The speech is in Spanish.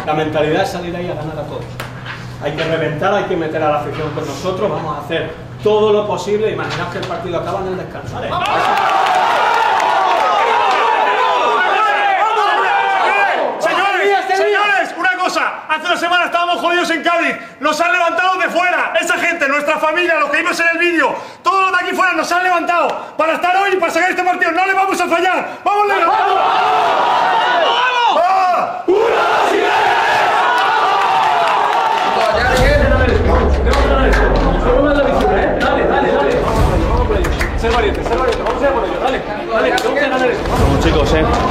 La mentalidad es salir ahí a ganar a todos. Hay que reventar, hay que meter a la afición con nosotros, vamos a hacer todo lo posible. Imaginaos que el partido acaba en el descanso. ¿Vale? Señores, una cosa. Hace una semana estábamos jodidos en Cádiz. Nos han levantado de fuera. Esa gente, nuestra familia, los que vimos en el vídeo, todos los de aquí fuera nos han levantado para estar hoy y para sacar este partido. No le vamos a fallar. ¡Vamos, Leo! ¡Vamos! ¡Vamos! Ser valiente, vamos a ir por ello, dale, Vamos chicos,